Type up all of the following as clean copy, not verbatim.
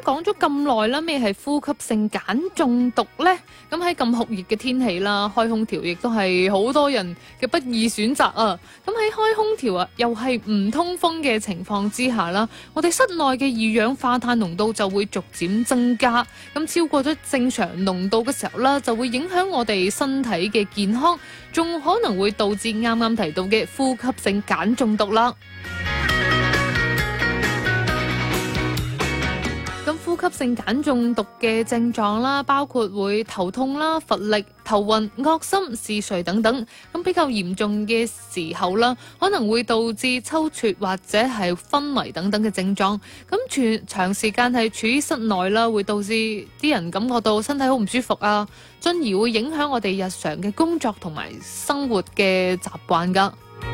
講咗咁耐啦，咩係呼吸性鹼中毒呢？咁喺咁酷熱嘅天氣啦，開空調亦都係好多人嘅不二選擇啊！咁喺開空調啊，又係唔通風嘅情況之下啦，我哋室內嘅二氧化碳濃度就會逐漸增加，咁超過咗正常濃度嘅時候啦，就會影響我哋身體嘅健康，仲可能會導致啱啱提到嘅呼吸性鹼中毒啦。咁呼吸性鹼中毒嘅症狀啦，包括會頭痛啦、乏力、頭暈、惡心、嗜睡等等。咁比較嚴重嘅時候啦，可能會導致抽搐或者係昏迷等等嘅症狀。咁長時間係處於室內啦，會導致啲人感覺到身體好唔舒服啊，進而會影響我哋日常嘅工作同埋生活嘅習慣㗎。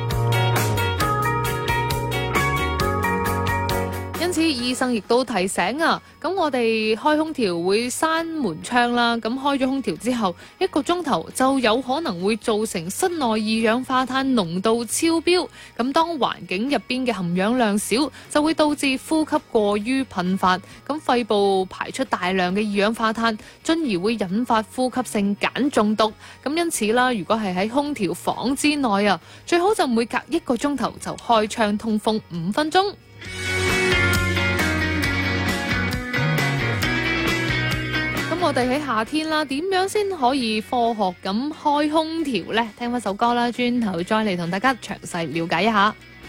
因此，醫生亦都提醒啊，咁我哋開空調會閂門窗啦，咁開咗空調之後1個鐘頭就有可能會造成室內二氧化碳濃度超標，咁當環境入邊嘅含氧量少，就會導致呼吸過於頻繁，咁肺部排出大量嘅二氧化碳，進而會引發呼吸性鹼中毒。咁因此啦，如果係喺空調房之內啊，最好就每隔1個鐘頭就開窗通風5分鐘。我哋喺夏天啦，點樣先可以科學咁開空調呢？聽翻首歌啦，轉頭再嚟同大家詳細了解一下。